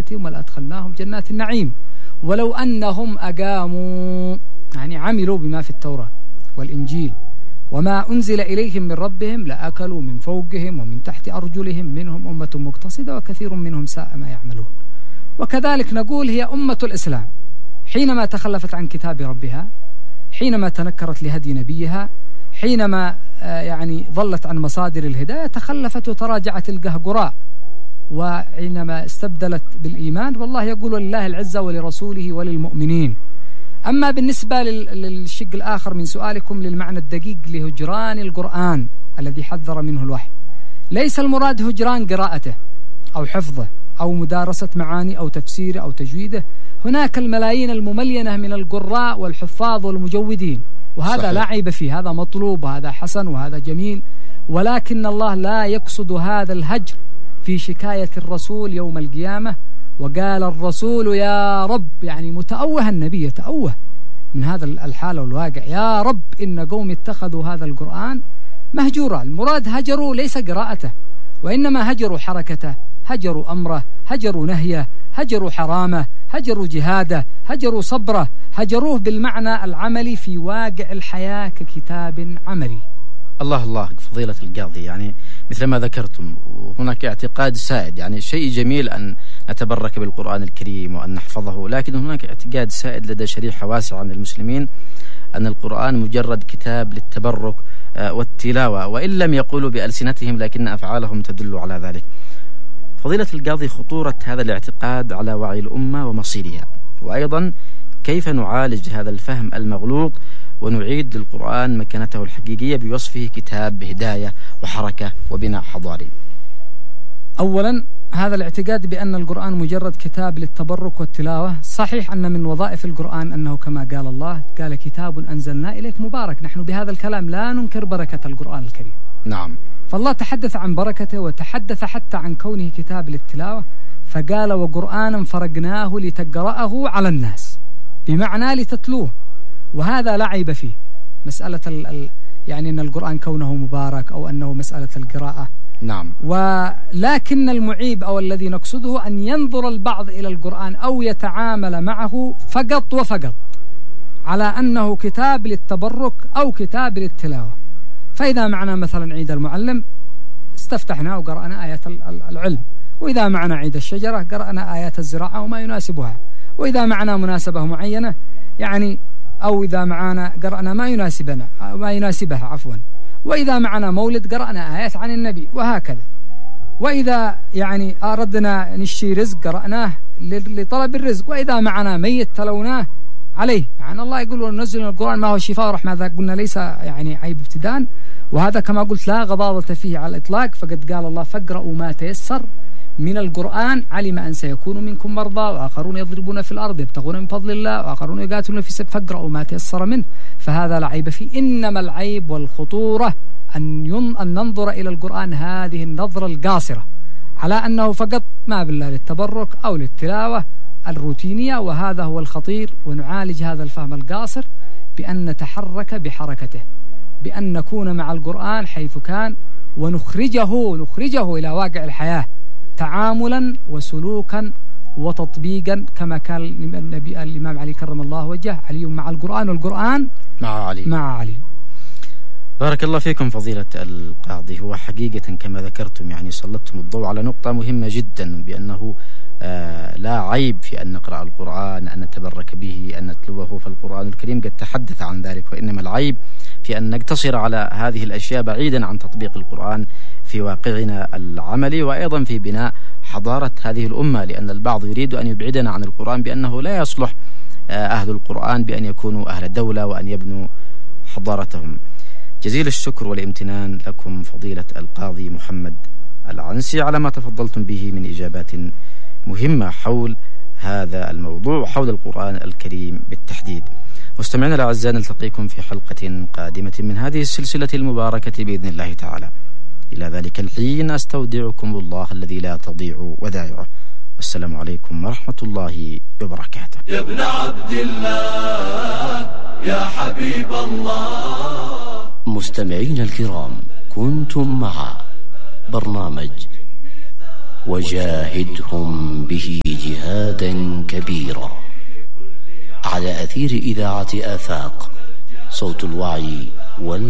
أمهاتهم ولأدخلناهم جنات النعيم ولو أنهم أقاموا يعني عملوا بما في التوراة والإنجيل وما أنزل إليهم من ربهم لأكلوا من فوقهم ومن تحت أرجلهم منهم أمة مقتصدة وكثير منهم ساء ما يعملون. وكذلك نقول هي أمة الإسلام حينما تخلفت عن كتاب ربها، حينما تنكرت لهدي نبيها، حينما يعني ضلت عن مصادر الهداية تخلفت وتراجعت القهقراء، وحينما استبدلت بالإيمان والله يقول لله العزة ولرسوله وللمؤمنين. أما بالنسبة للشق الآخر من سؤالكم للمعنى الدقيق لهجران القرآن الذي حذر منه الوحي، ليس المراد هجران قراءته أو حفظه أو مدارسة معاني أو تفسيره أو تجويده، هناك الملايين المملينة من القراء والحفاظ والمجودين، وهذا صحيح. لا عيب فيه، هذا مطلوب وهذا حسن وهذا جميل، ولكن الله لا يقصد هذا الهجر في شكاية الرسول يوم القيامة. وقال الرسول يا رب، يعني متأوه النبي يتأوه من هذا الحالة والواقع، يا رب إن قوم اتخذوا هذا القرآن مهجورا. المراد هجروا ليس قراءته، وإنما هجروا حركته، هجروا أمره، هجروا نهيه، هجروا حرامه، هجروا جهاده، هجروا صبره، هجروه بالمعنى العملي في واقع الحياة ككتاب عملي. الله الله فضيلة القاضي، يعني مثل ما ذكرتم هناك اعتقاد سائد، يعني شيء جميل أن نتبرك بالقرآن الكريم وأن نحفظه، لكن هناك اعتقاد سائد لدى شريحة واسعة من المسلمين أن القرآن مجرد كتاب للتبرك والتلاوة، وإن لم يقولوا بألسنتهم لكن أفعالهم تدل على ذلك. فضيلة القاضي، خطورة هذا الاعتقاد على وعي الأمة ومصيرها، وأيضا كيف نعالج هذا الفهم المغلوط ونعيد للقرآن مكانته الحقيقية بوصفه كتاب هداية وحركة وبناء حضاري؟ أولا هذا الاعتقاد بأن القرآن مجرد كتاب للتبرك والتلاوة، صحيح أن من وظائف القرآن أنه كما قال الله قال كتاب أنزلنا إليك مبارك، نحن بهذا الكلام لا ننكر بركة القرآن الكريم. نعم. فالله تحدث عن بركته وتحدث حتى عن كونه كتاب للتلاوة، فقال وقرآنا فرقناه لتقرأه على الناس، بمعنى لتتلوه، وهذا لا عيب فيه. مسألة يعني أن القرآن كونه مبارك أو أنه مسألة القراءة، نعم. ولكن المعيب أو الذي نقصده أن ينظر البعض إلى القرآن أو يتعامل معه فقط وفقط على أنه كتاب للتبرك أو كتاب للتلاوة. فإذا معنا مثلا عيد المعلم استفتحنا وقرأنا آيات العلم، وإذا معنا عيد الشجرة قرأنا آيات الزراعة وما يناسبها، وإذا معنا مناسبة معينة يعني أو إذا معنا قرأنا ما يناسبها عفوا، وإذا معنا مولد قرأنا آيات عن النبي، وهكذا. وإذا يعني أردنا نشتري رزق قرأناه لطلب الرزق، وإذا معنا ميت تلوناه عليه. يعني الله يقول ننزل القرآن ما هو شفاء ورحمة، هذا قلنا ليس يعني عيب ابتداء، وهذا كما قلت لا غضاضة فيه على الإطلاق، فقد قال الله فاقرأوا ما تيسر من القرآن علم أن سيكون منكم مرضى وآخرون يضربون في الأرض يبتغون من فضل الله وآخرون يقاتلون في سبيل فاقرأوا ما تيسر منه، فهذا لا عيب فيه. إنما العيب والخطورة أن ننظر إلى القرآن هذه النظرة القاصرة على أنه فقط ما بالله للتبرك أو للتلاوة الروتينية، وهذا هو الخطير. ونعالج هذا الفهم القاصر بأن نتحرك بحركته، بأن نكون مع القرآن حيث كان ونخرجه إلى واقع الحياة تعاملا وسلوكا وتطبيقا، كما كان النبي الإمام علي كرم الله وجهه علي مع القرآن والقرآن مع علي. بارك الله فيكم فضيلة القاضي. هو حقيقة كما ذكرتم يعني سلطتم الضوء على نقطة مهمة جدا، بأنه لا عيب في أن نقرأ القرآن، أن نتبرك به، أن نتلوه، فالقرآن الكريم قد تحدث عن ذلك، وإنما العيب في أن نقتصر على هذه الأشياء بعيدا عن تطبيق القرآن في واقعنا العملي، وأيضا في بناء حضارة هذه الأمة، لأن البعض يريد أن يبعدنا عن القرآن بأنه لا يصلح أهل القرآن بأن يكونوا أهل دولة وأن يبنوا حضارتهم. جزيل الشكر والامتنان لكم فضيلة القاضي محمد العنسي على ما تفضلتم به من إجابات مهمة حول هذا الموضوع، حول القرآن الكريم بالتحديد. مستمعينا الأعزاء، نلتقيكم في حلقة قادمة من هذه السلسلة المباركة بإذن الله تعالى. إلى ذلك الحين أستودعكم الله الذي لا تضيع ودائعه، والسلام عليكم ورحمة الله وبركاته. يا ابن عبد الله يا حبيب الله. مستمعين الكرام، كنتم مع برنامج وجاهدهم به جهاد. كبيرا. على أثير إذاعة آفاق، صوت الوعي